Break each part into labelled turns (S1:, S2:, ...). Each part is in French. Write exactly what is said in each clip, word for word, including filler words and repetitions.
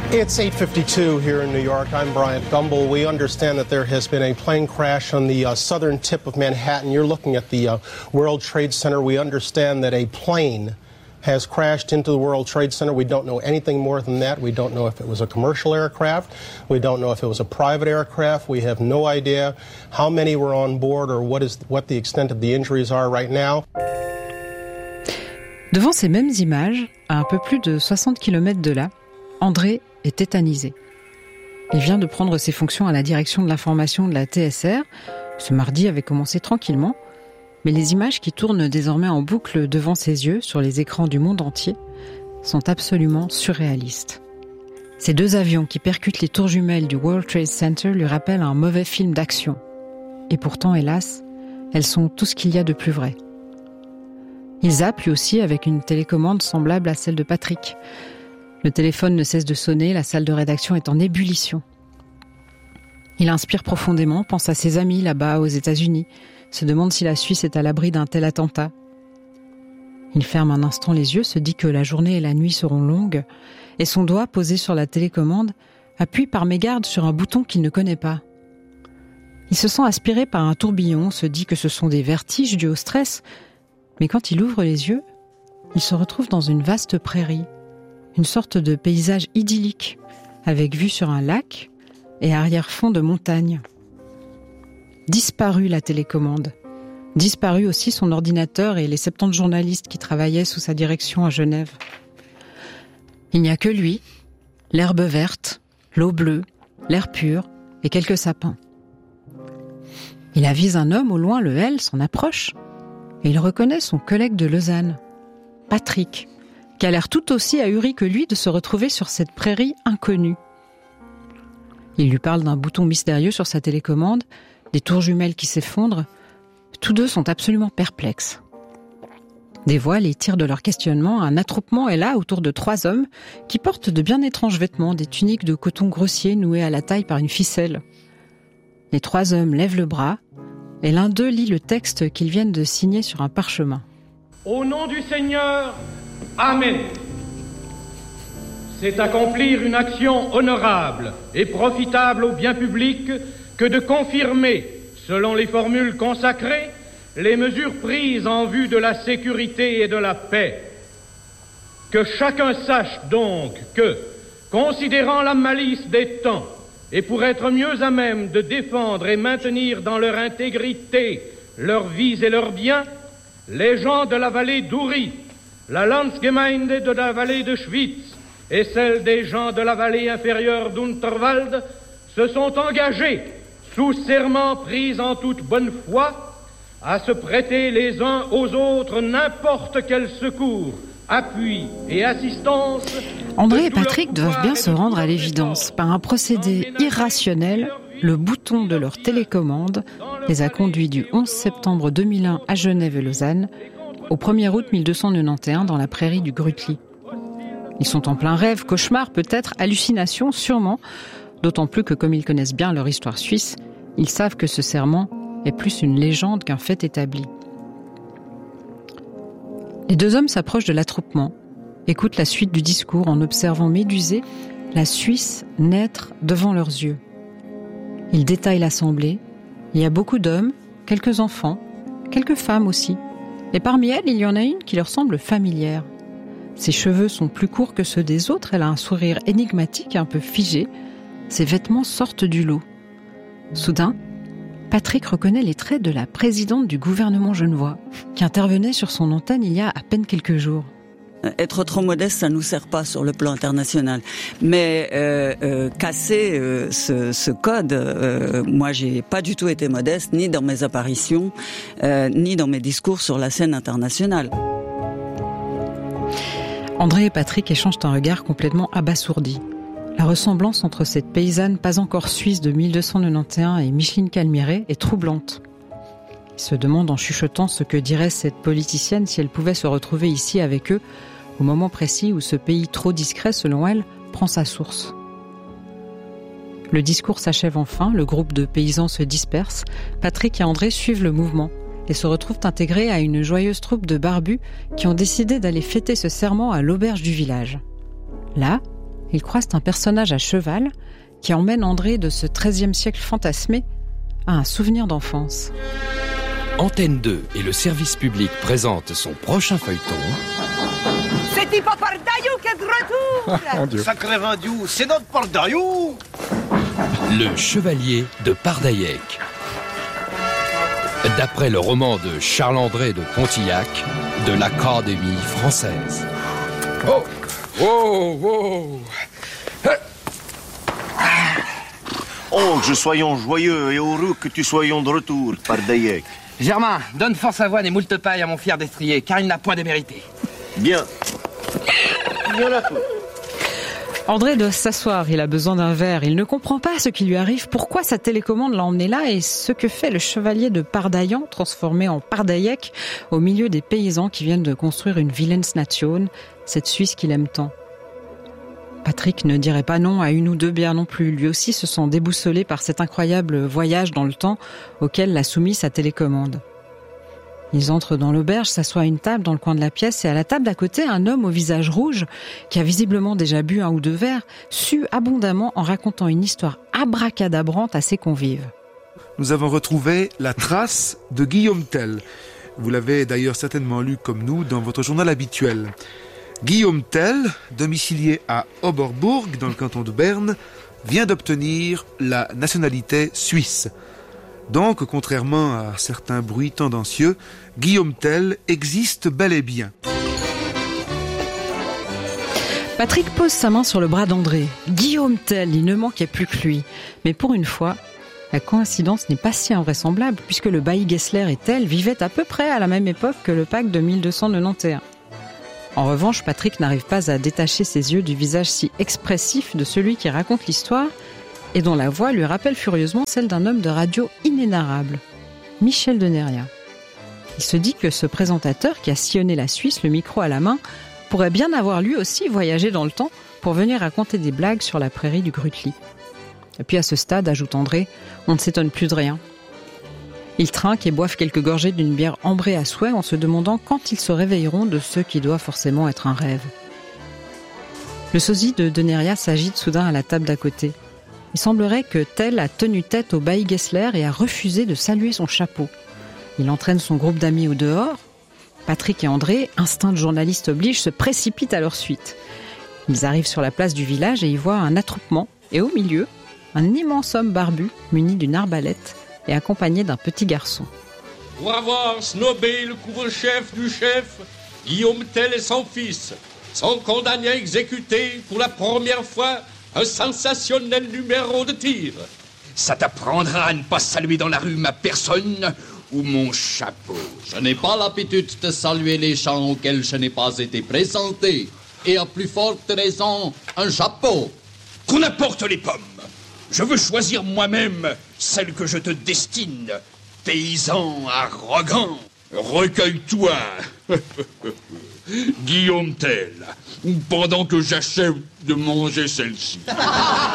S1: It's eight fifty-two here in New York. I'm Bryant Gumbel. We understand that there has been a plane crash on the uh, southern tip of Manhattan. You're looking at the uh, World Trade Center. We understand that a plane has crashed into the World Trade Center. We don't know anything more than that. We don't know if it was a commercial aircraft. We don't know if it was a private aircraft. We have no idea how many were on board or what is what the extent of the injuries are right now.
S2: Devant ces mêmes images, à un peu plus de soixante kilomètres de là, André est tétanisé. Il vient de prendre ses fonctions à la direction de l'information de la T S R. Ce mardi avait commencé tranquillement, mais les images qui tournent désormais en boucle devant ses yeux sur les écrans du monde entier sont absolument surréalistes. Ces deux avions qui percutent les tours jumelles du World Trade Center lui rappellent un mauvais film d'action. Et pourtant, hélas, elles sont tout ce qu'il y a de plus vrai. Il zappe lui aussi avec une télécommande semblable à celle de Patrick. Le téléphone ne cesse de sonner, la salle de rédaction est en ébullition. Il inspire profondément, pense à ses amis là-bas aux États-Unis, se demande si la Suisse est à l'abri d'un tel attentat. Il ferme un instant les yeux, se dit que la journée et la nuit seront longues, et son doigt posé sur la télécommande appuie par mégarde sur un bouton qu'il ne connaît pas. Il se sent aspiré par un tourbillon, se dit que ce sont des vertiges dus au stress, mais quand il ouvre les yeux, il se retrouve dans une vaste prairie, une sorte de paysage idyllique, avec vue sur un lac et arrière-fond de montagne. Disparue la télécommande, disparu aussi son ordinateur et les soixante-dix journalistes qui travaillaient sous sa direction à Genève. Il n'y a que lui, l'herbe verte, l'eau bleue, l'air pur et quelques sapins. Il avise un homme au loin, le L s'en approche et il reconnaît son collègue de Lausanne, Patrick, qui a l'air tout aussi ahuri que lui de se retrouver sur cette prairie inconnue. Il lui parle d'un bouton mystérieux sur sa télécommande, des tours jumelles qui s'effondrent. Tous deux sont absolument perplexes. Des voix les tirent de leur questionnement. Un attroupement est là autour de trois hommes qui portent de bien étranges vêtements, des tuniques de coton grossier nouées à la taille par une ficelle. Les trois hommes lèvent le bras et l'un d'eux lit le texte qu'ils viennent de signer sur un parchemin.
S3: Au nom du Seigneur, Amen. C'est accomplir une action honorable et profitable au bien public que de confirmer, selon les formules consacrées, les mesures prises en vue de la sécurité et de la paix. Que chacun sache donc que, considérant la malice des temps, et pour être mieux à même de défendre et maintenir dans leur intégrité leurs vies et leurs biens, les gens de la vallée d'Uri, la Landsgemeinde de la vallée de Schwyz et celle des gens de la vallée inférieure d'Unterwald se sont engagés, sous serment pris en toute bonne foi, à se prêter les uns aux autres n'importe quel secours, appui et assistance.
S2: André et Patrick doivent bien se rendre à l'évidence. Par un procédé irrationnel, le bouton de leur télécommande les a conduits du onze septembre deux mille un à Genève et Lausanne au premier août mille deux cent quatre-vingt-onze dans la prairie du Grütli. Ils sont en plein rêve, cauchemar peut-être, hallucination sûrement, d'autant plus que comme ils connaissent bien leur histoire suisse, ils savent que ce serment est plus une légende qu'un fait établi. Les deux hommes s'approchent de l'attroupement, écoutent la suite du discours en observant médusés la Suisse naître devant leurs yeux. Ils détaillent l'assemblée. Il y a beaucoup d'hommes, quelques enfants, quelques femmes aussi. Et parmi elles, il y en a une qui leur semble familière. Ses cheveux sont plus courts que ceux des autres, elle a un sourire énigmatique et un peu figé. Ses vêtements sortent du lot. Soudain, Patrick reconnaît les traits de la présidente du gouvernement genevois, qui intervenait sur son antenne il y a à peine quelques jours.
S4: Être trop modeste, ça nous sert pas sur le plan international. Mais euh, euh, casser euh, ce, ce code, euh, moi j'ai pas du tout été modeste, ni dans mes apparitions, euh, ni dans mes discours sur la scène internationale.
S2: André et Patrick échangent un regard complètement abasourdi. La ressemblance entre cette paysanne pas encore suisse de mille deux cent quatre-vingt-onze et Micheline Calmiret est troublante. Ils se demandent en chuchotant ce que dirait cette politicienne si elle pouvait se retrouver ici avec eux au moment précis où ce pays trop discret, selon elle, prend sa source. Le discours s'achève enfin, le groupe de paysans se disperse, Patrick et André suivent le mouvement et se retrouvent intégrés à une joyeuse troupe de barbus qui ont décidé d'aller fêter ce serment à l'auberge du village. Là, ils croisent un personnage à cheval qui emmène André de ce treizième siècle fantasmé à un souvenir d'enfance.
S5: Antenne deux et le service public présentent son prochain feuilleton.
S6: C'est Tipo Pardaillou qui est de retour.
S7: Mon Dieu.
S8: Sacré Vindiou, c'est notre Pardaillou.
S5: Le chevalier de Pardaillec. D'après le roman de Charles-André de Pontillac de l'Académie française.
S7: Oh, oh, oh.
S8: Oh, que je soyons joyeux et heureux que tu soyons de retour, Pardaillec.
S9: Germain, donne force avoine et moult paille à mon fier destrier, car il n'a point démérité.
S8: Bien. Bien là, toi.
S2: André doit s'asseoir, il a besoin d'un verre. Il ne comprend pas ce qui lui arrive, pourquoi sa télécommande l'a emmené là et ce que fait le chevalier de Pardaillan, transformé en Pardaillec, au milieu des paysans qui viennent de construire une Willensnation, cette Suisse qu'il aime tant. Patrick ne dirait pas non à une ou deux bières non plus. Lui aussi se sent déboussolé par cet incroyable voyage dans le temps auquel l'a soumis sa télécommande. Ils entrent dans l'auberge, s'assoient à une table dans le coin de la pièce et à la table d'à côté, un homme au visage rouge, qui a visiblement déjà bu un ou deux verres, sue abondamment en racontant une histoire abracadabrante à ses convives.
S10: Nous avons retrouvé la trace de Guillaume Tell. Vous l'avez d'ailleurs certainement lu comme nous dans votre journal habituel. Guillaume Tell, domicilié à Oberburg, dans le canton de Berne, vient d'obtenir la nationalité suisse. Donc, contrairement à certains bruits tendancieux, Guillaume Tell existe bel et bien.
S2: Patrick pose sa main sur le bras d'André. Guillaume Tell, il ne manquait plus que lui. Mais pour une fois, la coïncidence n'est pas si invraisemblable, puisque le bailli Gessler et Tell vivaient à peu près à la même époque que le pacte de mille deux cent quatre-vingt-onze. En revanche, Patrick n'arrive pas à détacher ses yeux du visage si expressif de celui qui raconte l'histoire et dont la voix lui rappelle furieusement celle d'un homme de radio inénarrable, Michel de Neria. Il se dit que ce présentateur qui a sillonné la Suisse, le micro à la main, pourrait bien avoir lui aussi voyagé dans le temps pour venir raconter des blagues sur la prairie du Grutli. Et puis à ce stade, ajoute André, on ne s'étonne plus de rien. Ils trinquent et boivent quelques gorgées d'une bière ambrée à souhait en se demandant quand ils se réveilleront de ce qui doit forcément être un rêve. Le sosie de Deneria s'agite soudain à la table d'à côté. Il semblerait que Tell a tenu tête au bailli Gessler et a refusé de saluer son chapeau. Il entraîne son groupe d'amis au dehors. Patrick et André, instinct de journaliste oblige, se précipitent à leur suite. Ils arrivent sur la place du village et y voient un attroupement. Et au milieu, un immense homme barbu, muni d'une arbalète, et accompagné d'un petit garçon.
S11: Pour avoir snobé le couvre-chef du chef, Guillaume Tell et son fils sont condamnés à exécuter pour la première fois un sensationnel numéro de tir.
S12: Ça t'apprendra à ne pas saluer dans la rue ma personne ou mon chapeau.
S13: Je n'ai pas l'habitude de saluer les gens auxquels je n'ai pas été présenté. Et à plus forte raison, un chapeau.
S12: Qu'on apporte les pommes. Je veux choisir moi-même celle que je te destine, paysan arrogant.
S11: Recueille-toi, Guillaume Tell, pendant que j'achève de manger celle-ci.
S14: Dis, papa,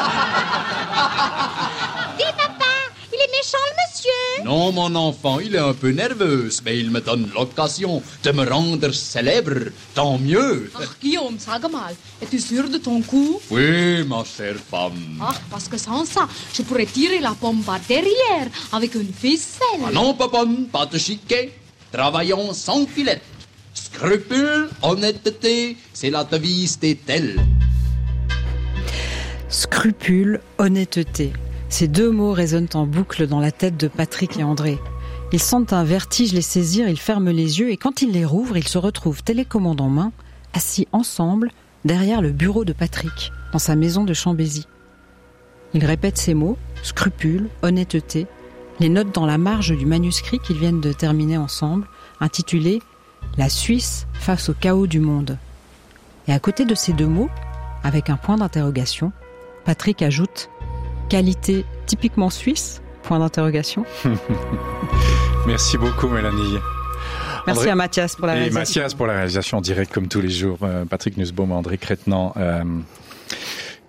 S14: il est méchant, le monsieur.
S13: Non, mon enfant, il est un peu nerveux, mais il me donne l'occasion de me rendre célèbre, tant mieux.
S15: Ach, Guillaume, sag mal, es-tu sûr de ton coup?
S13: Oui, ma chère femme.
S15: Ah, parce que sans ça, je pourrais tirer la pomme par derrière avec une ficelle.
S13: Ah non, papa, pas de chiquet. Travaillons sans filet. Scrupule, honnêteté, c'est la devise des Tell.
S2: Scrupule, honnêteté. Ces deux mots résonnent en boucle dans la tête de Patrick et André. Ils sentent un vertige les saisir, ils ferment les yeux et quand ils les rouvrent, ils se retrouvent télécommande en main, assis ensemble derrière le bureau de Patrick, dans sa maison de Chambézy. Ils répètent ces mots, scrupule, honnêteté, les notes dans la marge du manuscrit qu'ils viennent de terminer ensemble, intitulé « La Suisse face au chaos du monde ». Et à côté de ces deux mots, avec un point d'interrogation, Patrick ajoute « Qualité typiquement suisse ?» Point d'interrogation.
S7: Merci beaucoup, Mélanie.
S2: Merci André... à Mathias pour la
S7: et
S2: réalisation.
S7: Mathias pour la réalisation en direct comme tous les jours. Patrick Nussbaum, André Crétenant. Euh...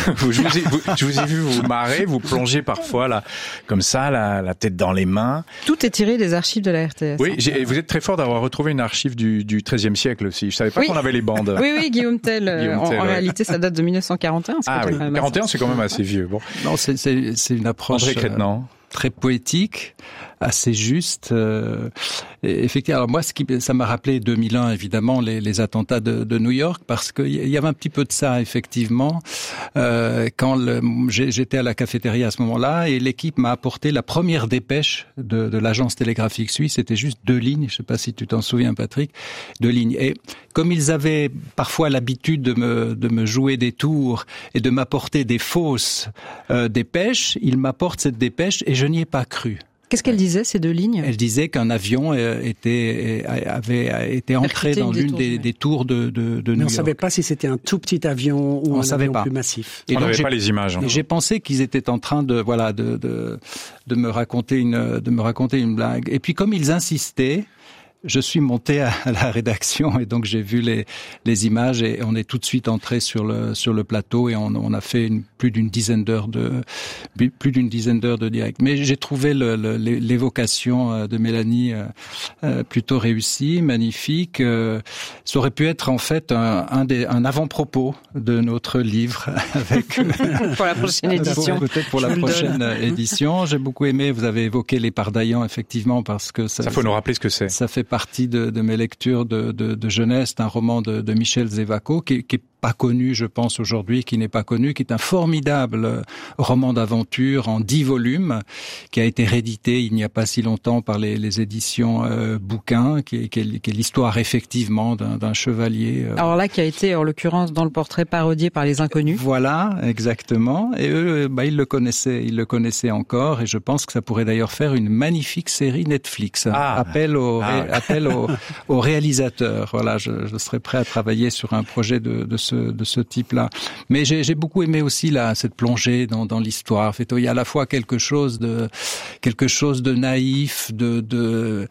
S7: vous, je, vous ai, vous, je vous ai vu vous marrer, vous plonger parfois là, comme ça, la, la tête dans les mains.
S2: Tout est tiré des archives de la R T S.
S7: Oui, j'ai, vous êtes très fort d'avoir retrouvé une archive du, du treizième siècle aussi. Je savais pas
S2: oui.
S7: qu'on avait les bandes.
S2: Oui, oui, Guillaume Tell.
S7: Guillaume
S2: en,
S7: Tell,
S2: en
S7: ouais.
S2: réalité, ça date de mille neuf cent quarante et un.
S7: Ah oui, quarante et un, c'est quand même assez vieux. Bon.
S16: Non, c'est, c'est, c'est une approche
S7: André Crétenant.
S16: Euh, très poétique, assez juste. Euh, effectivement, alors moi, ce qui, ça m'a rappelé deux mille un, évidemment, les, les attentats de, de New York, parce qu'il y avait un petit peu de ça, effectivement, euh, quand le, j'étais à la cafétéria à ce moment-là, et l'équipe m'a apporté la première dépêche de, de l'agence télégraphique suisse. C'était juste deux lignes, je sais pas si tu t'en souviens, Patrick, deux lignes. Et comme ils avaient parfois l'habitude de me, de me jouer des tours et de m'apporter des fausses euh, dépêches, ils m'apportent cette dépêche et je n'y ai pas cru.
S2: Qu'est-ce qu'elle disait, ces deux lignes ?
S16: Elle disait qu'un avion était, avait été entré dans l'une des, des, des tours de, de, de New York.
S17: Mais on ne savait pas si c'était un tout petit avion ou
S16: on
S17: un
S16: savait
S17: avion
S16: pas.
S17: plus massif.
S7: Et on n'avait pas les images. Hein.
S16: J'ai pensé qu'ils étaient en train de, voilà, de, de, de me raconter une, de me raconter une blague. Et puis comme ils insistaient, je suis monté à la rédaction et donc j'ai vu les, les images et on est tout de suite entré sur le, sur le plateau et on, on a fait une, plus d'une dizaine d'heures de, plus d'une dizaine d'heures de direct. Mais j'ai trouvé le, le, l'évocation de Mélanie euh, plutôt réussie, magnifique. Euh, ça aurait pu être en fait un, un, des, un avant-propos de notre livre avec
S2: pour la prochaine édition.
S16: Peut-être pour la prochaine édition. J'ai beaucoup aimé. Vous avez évoqué Les Pardaillants effectivement parce que ça.
S7: Ça faut nous rappeler ce que c'est.
S16: Ça fait partie de, de mes lectures de, de, de jeunesse, d'un roman de, de Michel Zévaco, qui, qui est pas connu, je pense, aujourd'hui, qui n'est pas connu, qui est un formidable roman d'aventure en dix volumes, qui a été réédité il n'y a pas si longtemps par les, les éditions euh, Bouquin, qui est, qui est, qui est l'histoire effectivement d'un, d'un chevalier. Euh...
S2: Alors là, qui a été, en l'occurrence, dans le portrait parodié par les Inconnus.
S16: Voilà, exactement. Et eux, bah, ils le connaissaient, ils le connaissaient encore, et je pense que ça pourrait d'ailleurs faire une magnifique série Netflix. Ah. Appel au, ah. ré, appel au, au réalisateur. Voilà, je, je serais prêt à travailler sur un projet de, de ce de ce type-là. Mais j'ai, j'ai beaucoup aimé aussi là cette plongée dans, dans l'histoire. En fait, il y a à la fois quelque chose de quelque chose de naïf, de de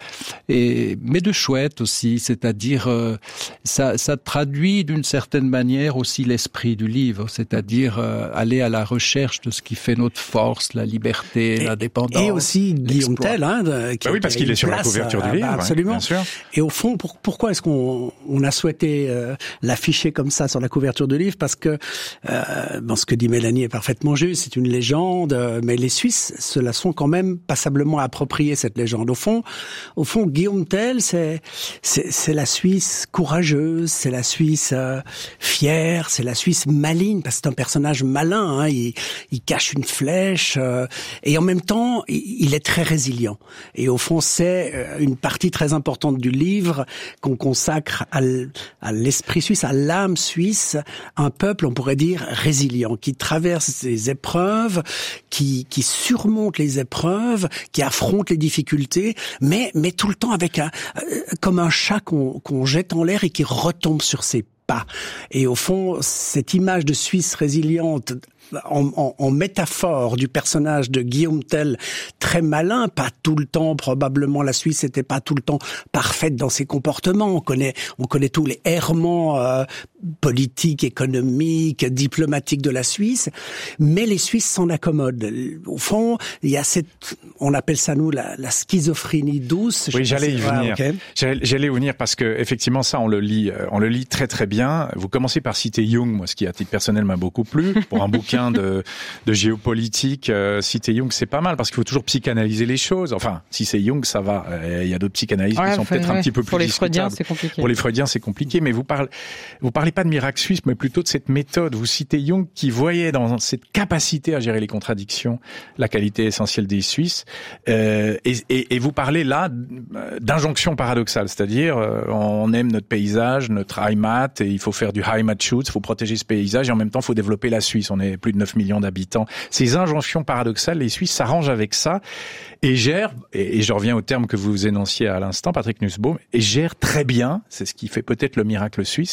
S16: et mais de chouette aussi. C'est-à-dire euh, ça ça traduit d'une certaine manière aussi l'esprit du livre. C'est-à-dire euh, aller à la recherche de ce qui fait notre force, la liberté,
S17: et,
S16: l'indépendance.
S17: Et aussi Guillaume Tell, hein, de,
S7: qui bah oui, parce qu'il est sur la couverture du livre.
S17: Absolument.
S7: Bien sûr.
S17: Et au fond, pour, pourquoi est-ce qu'on on a souhaité euh, l'afficher comme ça sur la couverture de livre, parce que euh, bon, ce que dit Mélanie est parfaitement juste, c'est une légende, euh, mais les Suisses se la sont quand même passablement appropriée, cette légende. Au fond, au fond, Guillaume Tell, c'est c'est, c'est la Suisse courageuse, c'est la Suisse euh, fière, c'est la Suisse maligne, parce que c'est un personnage malin, hein, il, il cache une flèche, euh, et en même temps, il, il est très résilient. Et au fond, c'est euh, une partie très importante du livre qu'on consacre à, l, à l'esprit suisse, à l'âme suisse, un peuple, on pourrait dire, résilient, qui traverse les épreuves, qui, qui surmonte les épreuves, qui affronte les difficultés, mais, mais tout le temps avec un, comme un chat qu'on, qu'on jette en l'air et qui retombe sur ses pas. Et au fond, cette image de Suisse résiliente, En, en, en métaphore du personnage de Guillaume Tell, très malin, pas tout le temps, probablement la Suisse n'était pas tout le temps parfaite dans ses comportements. On connaît, on connaît tous les errements euh, politiques, économiques, diplomatiques de la Suisse, mais les Suisses s'en accommodent. Au fond, il y a cette, on appelle ça nous la, la schizophrénie douce.
S7: Oui, j'allais y venir.
S17: Ah, okay.
S7: J'allais, j'allais y venir parce que effectivement ça, on le lit, on le lit très très bien. Vous commencez par citer Jung, moi, ce qui à titre personnel m'a beaucoup plu pour un bouquin de, de géopolitique. Euh, citer Jung, c'est pas mal parce qu'il faut toujours psychanalyser les choses. Enfin, si c'est Jung, ça va. Il y a d'autres psychanalystes ouais, qui sont peut-être ouais. un petit peu plus
S2: Pour les
S7: discutables.
S2: Freudiens, c'est compliqué.
S7: Pour les Freudiens, c'est compliqué. Mais vous parlez, vous parlez pas de miracle suisse, mais plutôt de cette méthode. Vous citez Jung qui voyait dans cette capacité à gérer les contradictions la qualité essentielle des Suisses. Euh, et, et, et vous parlez là d'injonction paradoxale, c'est-à-dire euh, on aime notre paysage, notre Heimat, et il faut faire du Heimatschutz, il faut protéger ce paysage, et en même temps, il faut développer la Suisse. On est plus de neuf millions d'habitants. Ces injonctions paradoxales, les Suisses s'arrangent avec ça et gèrent, et, et je reviens au terme que vous énonciez à l'instant, Patrick Nussbaum, et gèrent très bien, c'est ce qui fait peut-être le miracle suisse,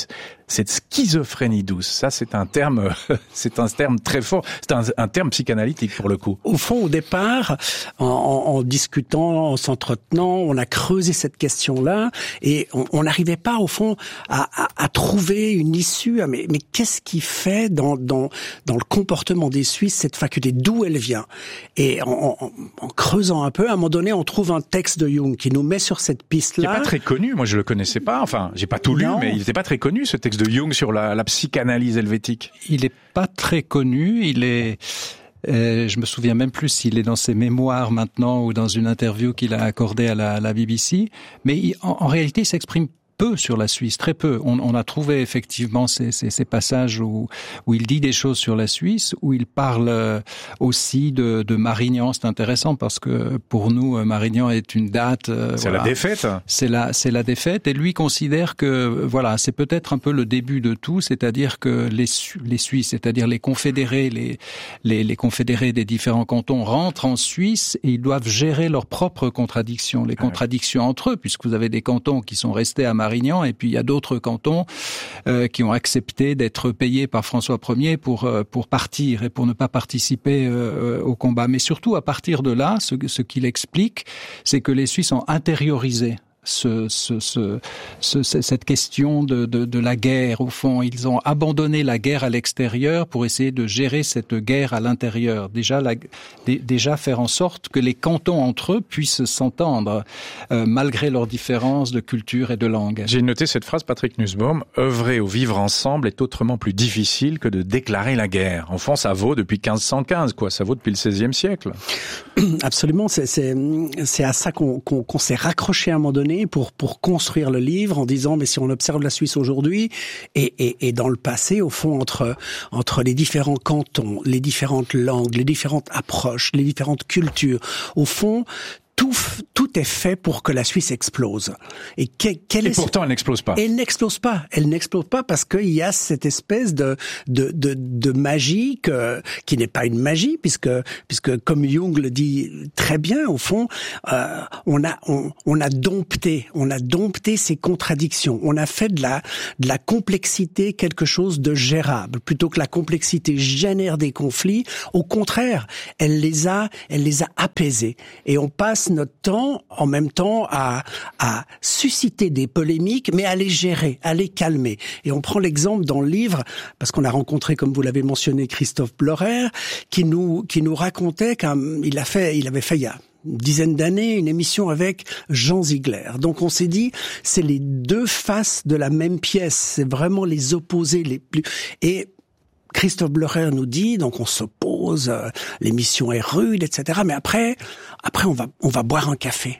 S7: cette schizophrénie douce. Ça, c'est un terme, c'est un terme très fort. C'est un, un terme psychanalytique pour le coup.
S17: Au fond, au départ, en, en, en discutant, en s'entretenant, on a creusé cette question-là et on n'arrivait pas, au fond, à, à, à trouver une issue. Mais, mais qu'est-ce qui fait dans, dans, dans le comportement des Suisses cette faculté? D'où elle vient? Et en, en, en creusant un peu, à un moment donné, on trouve un texte de Jung qui nous met sur cette piste-là.
S7: Qui n'est pas très connu. Moi, je le connaissais pas. Enfin, j'ai pas tout lu,
S17: non.
S7: mais il n'était pas très connu, ce texte de Jung sur la, la psychanalyse helvétique.
S16: Il est pas très connu. Il est... Euh, je me souviens même plus s'il est dans ses mémoires maintenant ou dans une interview qu'il a accordée à la, à la B B C. Mais il, en, en réalité, il s'exprime peu sur la Suisse, très peu. On, on a trouvé effectivement ces, ces, ces passages où, où il dit des choses sur la Suisse, où il parle aussi de, de Marignan. C'est intéressant parce que pour nous, Marignan est une date. Euh,
S7: c'est
S16: voilà,
S7: la défaite.
S16: C'est la, c'est la défaite. Et lui considère que voilà, c'est peut-être un peu le début de tout, c'est-à-dire que les, les Suisses, c'est-à-dire les confédérés, les, les, les confédérés des différents cantons rentrent en Suisse et ils doivent gérer leurs propres contradictions, les contradictions entre eux, puisque vous avez des cantons qui sont restés à Marignan. Et puis il y a d'autres cantons euh, qui ont accepté d'être payés par François Ier pour euh, pour partir et pour ne pas participer euh, au combat. Mais surtout à partir de là, ce, ce qu'il explique, c'est que les Suisses ont intériorisé Ce, ce, ce, ce, cette question de, de, de la guerre. Au fond, ils ont abandonné la guerre à l'extérieur pour essayer de gérer cette guerre à l'intérieur. Déjà, la, d- déjà faire en sorte que les cantons entre eux puissent s'entendre, euh, malgré leurs différences de culture et de langue.
S7: J'ai noté cette phrase, Patrick Nussbaum, « Œuvrer au vivre ensemble est autrement plus difficile que de déclarer la guerre. » En fond, ça vaut depuis quinze cent quinze, quoi. Ça vaut depuis le seizième siècle.
S17: Absolument. C'est, c'est, c'est à ça qu'on, qu'on, qu'on s'est raccroché à un moment donné pour pour construire le livre, en disant mais si on observe la Suisse aujourd'hui et et et dans le passé, au fond, entre entre les différents cantons, les différentes langues, les différentes approches, les différentes cultures, au fond, tout, tout est fait pour que la Suisse explose. Et, que, quelle
S7: et
S17: est
S7: pourtant, elle n'explose pas.
S17: Elle n'explose pas. Elle n'explose pas parce qu'il y a cette espèce de de de, de magie que, qui n'est pas une magie, puisque puisque comme Jung le dit très bien, au fond, euh, on a on, on a dompté, on a dompté ces contradictions. On a fait de la de la complexité quelque chose de gérable, plutôt que la complexité génère des conflits. Au contraire, elle les a elle les a apaisés. Et on passe notre temps, en même temps, à, à susciter des polémiques, mais à les gérer, à les calmer. Et on prend l'exemple dans le livre, parce qu'on a rencontré, comme vous l'avez mentionné, Christophe Blorer, qui nous, qui nous racontait qu'il a fait, il avait fait il y a une dizaine d'années une émission avec Jean Ziegler. Donc on s'est dit, c'est les deux faces de la même pièce. C'est vraiment les opposés les plus... Et Christophe Blorer nous dit, donc on s'oppose, euh, l'émission est rude, et cetera. Mais après, après on va, on va boire un café.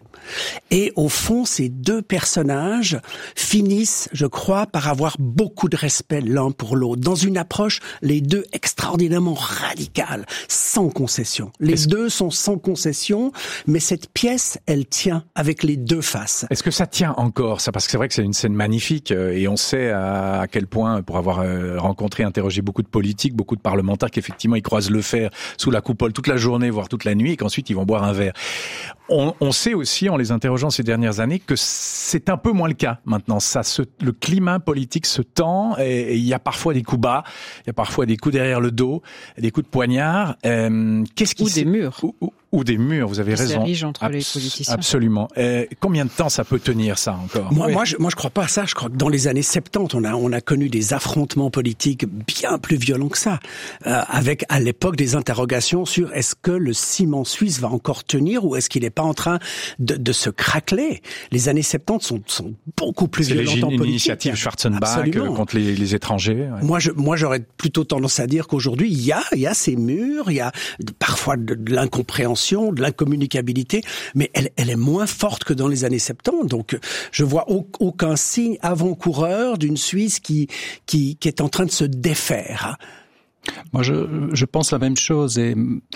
S17: Et au fond, ces deux personnages finissent, je crois, par avoir beaucoup de respect l'un pour l'autre, dans une approche, les deux extraordinairement radicale, sans concession. Les Est-ce... deux sont sans concession, mais cette pièce, elle tient avec les deux faces.
S7: Est-ce que ça tient encore, ça? Parce que c'est vrai que c'est une scène magnifique, et on sait à quel point, pour avoir rencontré, interrogé beaucoup de politiques, beaucoup de parlementaires, qu'effectivement ils croisent le fer sous la coupole toute la journée, voire toute la nuit, et qu'ensuite ils vont boire un verre. On, on sait aussi, en les interrogeant ces dernières années, que c'est un peu moins le cas maintenant. Ça se, le climat politique se tend et il y a parfois des coups bas, il y a parfois des coups derrière le dos, des coups de poignard. Euh, qu'est-ce qui
S2: ou des murs.
S7: Ou, ou, ou des murs, vous avez raison.
S2: S'érigent entre Abs- les politiciens.
S7: Absolument. Euh, combien de temps ça peut tenir, ça, encore?
S17: Moi,
S7: oui.
S17: moi, je, moi, je crois pas à ça. Je crois que dans les années soixante-dix, on a, on a connu des affrontements politiques bien plus violents que ça. Euh, avec, à l'époque, des interrogations sur est-ce que le ciment suisse va encore tenir ou est-ce qu'il n'est pas en train de, de se craqueler. Les années soixante-dix sont, sont beaucoup plus
S7: C'est
S17: violentes en politique.
S7: C'est l'initiative Schwarzenbach
S17: Absolument.
S7: contre les, les étrangers. Ouais.
S17: Moi, je, moi, j'aurais plutôt tendance à dire qu'aujourd'hui, il y a, il y a ces murs, il y a parfois de, de l'incompréhension, de l'incommunication, mais elle, elle est moins forte que dans les années soixante-dix. Donc, je vois aucun signe avant-coureur d'une Suisse qui, qui, qui est en train de se défaire.
S16: Moi, je, je pense la même chose et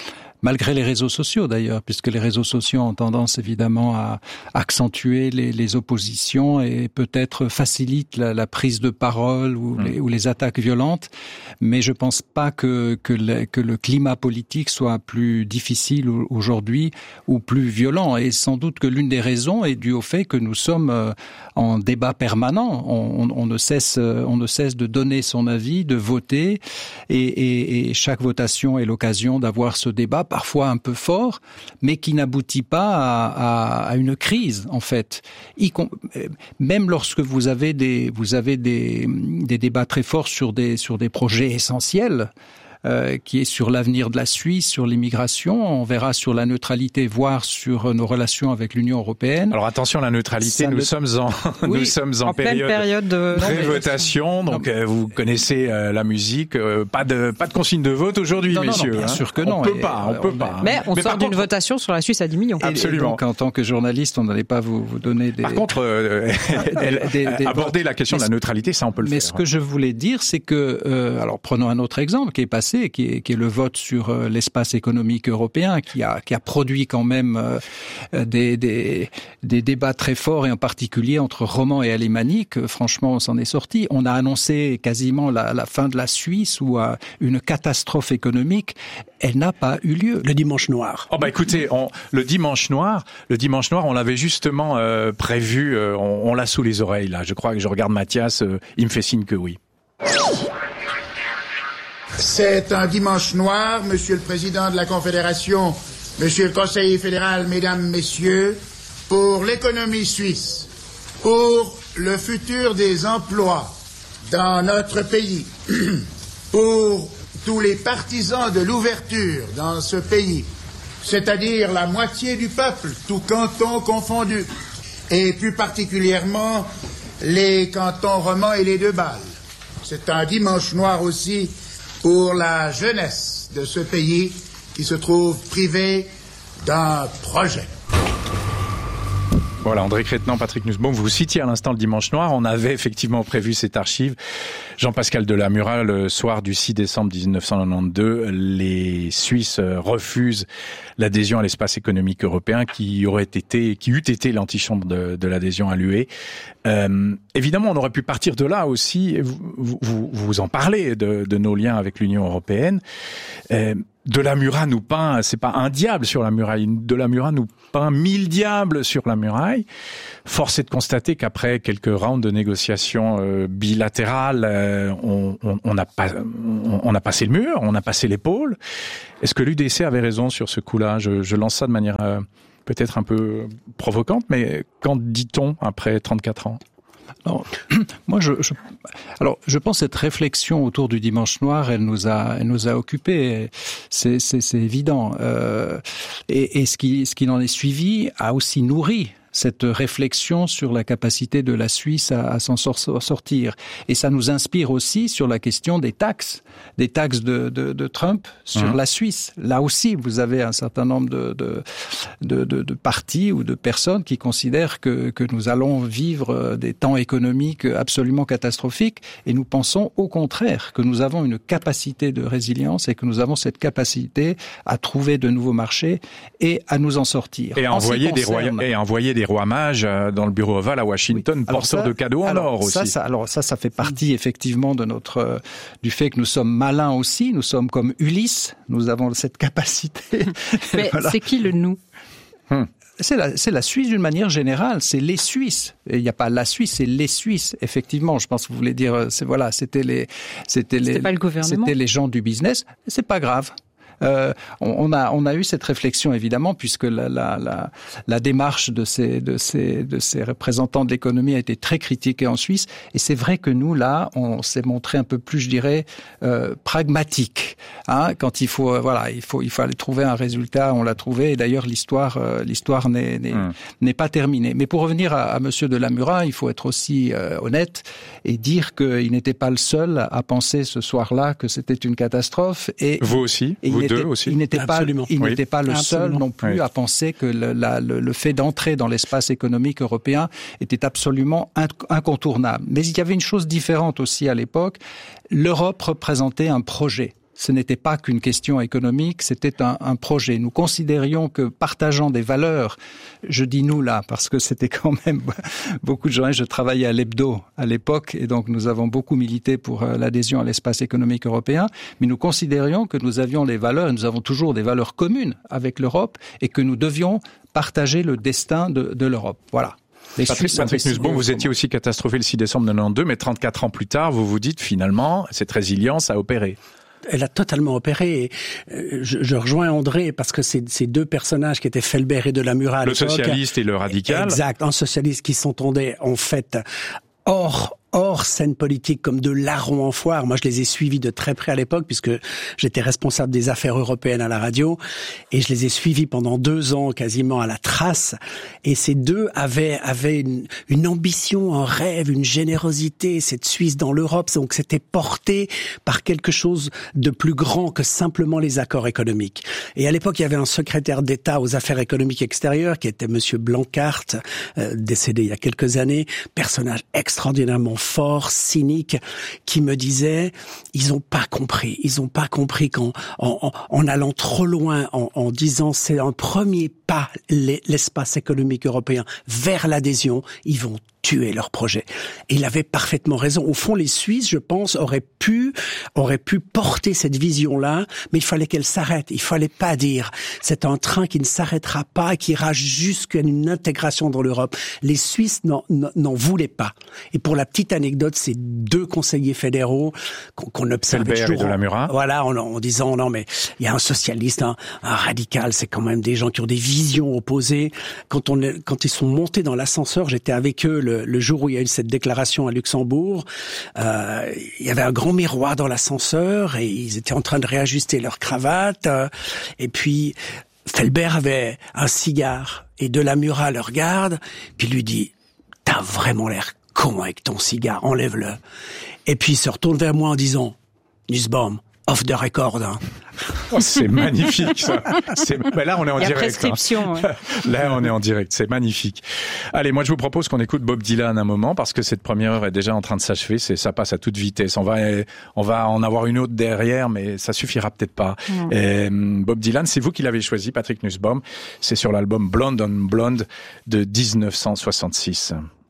S16: malgré les réseaux sociaux d'ailleurs, puisque les réseaux sociaux ont tendance évidemment à accentuer les, les oppositions et peut-être facilitent la, la prise de parole ou, mmh. les, ou les attaques violentes. Mais je pense pas que, que, le, que le climat politique soit plus difficile aujourd'hui ou plus violent. Et sans doute que l'une des raisons est due au fait que nous sommes en débat permanent. On, on, on ne cesse, on ne cesse de donner son avis, de voter, et, et, et chaque votation est l'occasion d'avoir ce débat, parfois un peu fort, mais qui n'aboutit pas à, à, à une crise, en fait. Y, même lorsque vous avez des, vous avez des, des débats très forts sur des, sur des projets essentiels, Euh, qui est sur l'avenir de la Suisse, sur l'immigration. On verra sur la neutralité, voire sur nos relations avec l'Union européenne.
S7: Alors attention, la neutralité, nous, ne... sommes en,
S2: oui,
S7: nous sommes en,
S2: en
S7: période,
S2: période de
S7: pré-votation, donc euh, vous connaissez euh, la musique. Euh, pas de pas de consigne de vote aujourd'hui,
S16: non,
S7: messieurs.
S16: Non, non, bien
S7: hein.
S16: sûr que non.
S7: On peut
S16: et,
S7: pas, on
S16: euh,
S7: peut
S16: on
S7: pas.
S2: Mais on
S7: mais
S2: sort d'une
S7: contre...
S2: votation sur la Suisse à dix millions.
S16: Et,
S7: Absolument.
S16: Et donc, en tant que journaliste, on n'allait pas vous, vous donner des...
S7: Par contre, euh, des, des, aborder la question
S16: mais,
S7: de la neutralité, ça on peut le
S16: mais
S7: faire.
S16: Mais ce que je voulais dire, c'est que... Euh, alors, prenons un autre exemple qui est passé, qui est, qui est le vote sur euh, l'espace économique européen, qui a, qui a produit quand même euh, des, des, des débats très forts, et en particulier entre romans et alémaniques. Franchement, on s'en est sorti. On a annoncé quasiment la, la fin de la Suisse ou euh, une catastrophe économique. Elle n'a pas eu lieu.
S17: Le dimanche noir.
S7: Oh bah écoutez, on, le dimanche noir, le dimanche noir, on l'avait justement euh, prévu. Euh, on, on l'a sous les oreilles là. Je crois que je regarde Mathias. Euh, il me fait signe que oui.
S18: C'est un dimanche noir, Monsieur le Président de la Confédération, Monsieur le Conseiller fédéral, Mesdames, Messieurs, pour l'économie suisse, pour le futur des emplois dans notre pays, pour tous les partisans de l'ouverture dans ce pays, c'est-à-dire la moitié du peuple, tout canton confondu, et plus particulièrement les cantons romans et les Deux-Bâles. C'est un dimanche noir aussi pour la jeunesse de ce pays qui se trouve privée d'un projet.
S7: Voilà, André Crétenant, Patrick Nussbaum, vous citiez à l'instant le dimanche noir. On avait effectivement prévu cette archive. Jean-Pascal Delamura, le soir du six décembre dix-neuf cent quatre-vingt-douze, les Suisses refusent l'adhésion à l'espace économique européen qui aurait été, qui eût été l'antichambre de, de l'adhésion à l'U E. Euh, évidemment, on aurait pu partir de là aussi. Vous, vous, vous en parlez de, de nos liens avec l'Union européenne. Euh, Delamura nous peint, c'est pas un diable sur la muraille, Delamura nous peint mille diables sur la muraille. Force est de constater qu'après quelques rounds de négociations euh, bilatérales, euh, on, on, on, a pas, on, on a passé le mur, on a passé l'épaule. Est-ce que l'U D C avait raison sur ce coup-là ? je, je lance ça de manière euh, peut-être un peu provocante, mais qu'en dit-on après trente-quatre ans ?
S16: Alors, moi, je, je, alors, je pense que cette réflexion autour du dimanche noir, elle nous a, elle nous a occupés. C'est, c'est, c'est évident. Euh, et, et ce qui, ce qui en est suivi a aussi nourri cette réflexion sur la capacité de la Suisse à, à s'en sortir. Et ça nous inspire aussi sur la question des taxes, des taxes de, de, de Trump sur mmh. la Suisse. Là aussi, vous avez un certain nombre de, de, de, de, de partis ou de personnes qui considèrent que, que nous allons vivre des temps économiques absolument catastrophiques, et nous pensons au contraire que nous avons une capacité de résilience et que nous avons cette capacité à trouver de nouveaux marchés et à nous en sortir.
S7: Et à envoyer des royaumes, et à envoyer des rois mages dans le bureau ovale à Washington, oui. porteurs de cadeaux en or aussi.
S16: Ça, ça, alors ça, ça fait partie effectivement de notre, euh, du fait que nous sommes malins aussi. Nous sommes comme Ulysse. Nous avons cette capacité.
S2: Mais voilà. C'est qui le nous?
S16: hum. C'est la, c'est la Suisse d'une manière générale. C'est les Suisses. Il n'y a pas la Suisse, c'est les Suisses. Effectivement, je pense que vous voulez dire, c'est voilà, c'était les, c'était les,
S2: pas le gouvernement.
S16: C'était les gens du business. C'est pas grave. Euh, on, on a on a eu cette réflexion évidemment, puisque la la la, la démarche de ces de ces de ces représentants de l'économie a été très critiquée en Suisse, et c'est vrai que nous là on s'est montré un peu plus, je dirais, euh, pragmatique. Hein, quand il faut euh, voilà il faut il faut aller trouver un résultat, on l'a trouvé. Et d'ailleurs l'histoire euh, l'histoire n'est n'est, mmh. n'est pas terminée. Mais pour revenir à, à Monsieur Delamura, il faut être aussi euh, honnête et dire qu'il n'était pas le seul à penser ce soir-là que c'était une catastrophe. Et
S7: vous aussi.
S16: Et
S7: vous
S16: il
S7: deux
S16: n'était,
S7: aussi.
S16: Il n'était
S17: Absolument.
S16: pas, il
S17: oui.
S16: n'était pas le
S17: Absolument.
S16: seul non plus oui. à penser que le, la, le, le fait d'entrer dans l'espace économique européen était absolument incontournable. Mais il y avait une chose différente aussi à l'époque. L'Europe représentait un projet. Ce n'était pas qu'une question économique, c'était un, un projet. Nous considérions que partageant des valeurs, je dis nous là, parce que c'était quand même beaucoup de gens, je travaillais à l'Hebdo à l'époque, et donc nous avons beaucoup milité pour l'adhésion à l'espace économique européen, mais nous considérions que nous avions les valeurs, et nous avons toujours des valeurs communes avec l'Europe, et que nous devions partager le destin de, de l'Europe. Voilà.
S7: Les Patrick, Patrick Nussbaum, vous étiez aussi catastrophé le six décembre quatre-vingt-douze, mais trente-quatre ans plus tard, vous vous dites finalement, cette résilience a opéré.
S17: Elle a totalement opéré. Et je, je rejoins André parce que c'est ces deux personnages qui étaient Felbert et Delamura à
S7: le
S17: l'époque.
S7: Socialiste et le radical.
S17: Exact, un socialiste qui s'entendait en fait hors hors scène politique comme de larrons en foire. Moi, je les ai suivis de très près à l'époque puisque j'étais responsable des affaires européennes à la radio et je les ai suivis pendant deux ans quasiment à la trace. Et ces deux avaient avaient une, une ambition, un rêve, une générosité, cette Suisse dans l'Europe. Donc, c'était porté par quelque chose de plus grand que simplement les accords économiques. Et à l'époque, il y avait un secrétaire d'État aux affaires économiques extérieures qui était Monsieur Blancart, euh, décédé il y a quelques années, personnage extraordinairement fort, cynique, qui me disait ils ont pas compris, ils ont pas compris qu'en en, en, en allant trop loin, en, en disant c'est un premier pas l'espace économique européen vers l'adhésion, ils vont tuer leur projet. Et il avait parfaitement raison. Au fond, les Suisses, je pense, auraient pu, auraient pu porter cette vision-là, mais il fallait qu'elle s'arrête. Il fallait pas dire, c'est un train qui ne s'arrêtera pas, qui ira jusqu'à une intégration dans l'Europe. Les Suisses n'en, n'en voulaient pas. Et pour la petite anecdote, ces deux conseillers fédéraux qu'on, qu'on observait
S7: Felbert
S17: toujours,
S7: et Delamura.
S17: Voilà, en, en disant, non, mais il y a un socialiste, un, un radical, c'est quand même des gens qui ont des visions opposées. Quand on, quand ils sont montés dans l'ascenseur, j'étais avec eux le, le jour où il y a eu cette déclaration à Luxembourg. Euh, il y avait un grand miroir dans l'ascenseur et ils étaient en train de réajuster leur cravate. Euh, et puis, Felbert avait un cigare et Delamura le regarde, puis lui dit « T'as vraiment l'air con avec ton cigare, enlève-le. » Et puis il se retourne vers moi en disant « Nussbaum, off the record. Hein. »
S7: Oh, c'est magnifique, ça. C'est... Ben là, on est en
S2: Il y a
S7: direct.
S2: prescription,
S7: Hein.
S2: ouais.
S7: Là, on est en direct. C'est magnifique. Allez, moi, je vous propose qu'on écoute Bob Dylan un moment parce que cette première heure est déjà en train de s'achever. C'est, ça passe à toute vitesse. On va, on va en avoir une autre derrière, mais ça suffira peut-être pas. Et, Bob Dylan, c'est vous qui l'avez choisi, Patrick Nussbaum. C'est sur l'album Blonde on Blonde de dix-neuf cent soixante-six.